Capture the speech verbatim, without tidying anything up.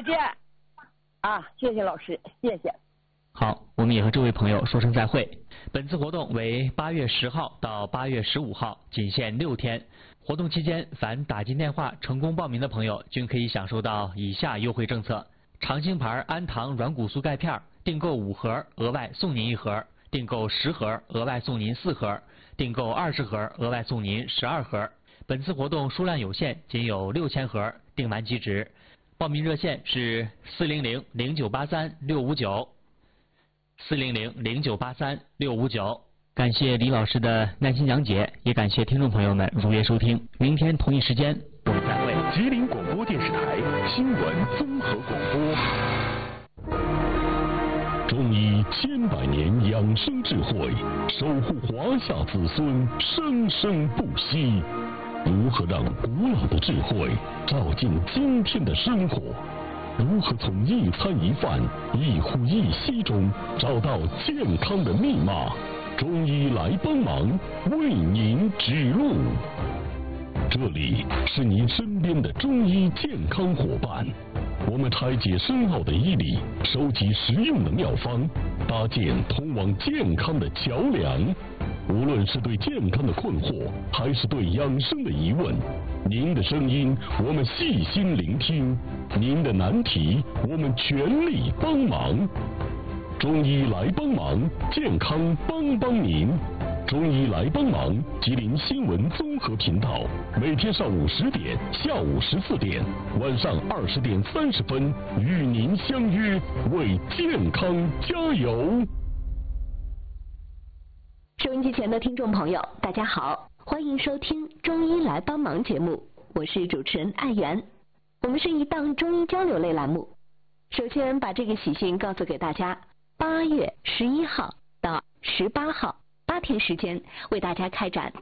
见。啊，谢谢老师，谢谢。 好，我们也和这位朋友说声再会。本次活动为八月十号到八月十五号，仅限六天。活动期间，凡打进电话成功报名的朋友，均可以享受到以下优惠政策：长青牌安糖软骨素钙片，订购五盒额外送您一盒；订购十盒额外送您四盒；订购二十盒额外送您十二盒。本次活动数量有限，仅有六千盒，订完即止。报名热线是四零零零九八三六五九，四零零零九八三六五九。感谢李老师的耐心讲解，也感谢听众朋友们如约收听。明天同一时间我们再会。 吉林广播电视台新闻综合广播。中医千百年养生智慧，守护华夏子孙生生不息。如何让古老的智慧照进今天的生活？如何从一餐一饭、一呼一吸中找到健康的密码？中医来帮忙，为您指路。这里是您身边的中医健康伙伴，我们拆解深奥的医理，收集实用的妙方，搭建通往健康的桥梁。无论是对健康的困惑，还是对养生的疑问，您的声音我们细心聆听，您的难题我们全力帮忙。中医来帮忙，健康帮帮您。中医来帮忙，吉林新闻综合频道，每天上午十点、下午十四点、晚上二十点三十分与您相约，为健康加油。 收音机前的听众朋友，大家好，欢迎收听《中医来帮忙》节目，我是主持人艾媛。我们是一档中医交流类栏目。首先把这个喜讯告诉给大家，八月十一号到十八号八天时间，为大家开展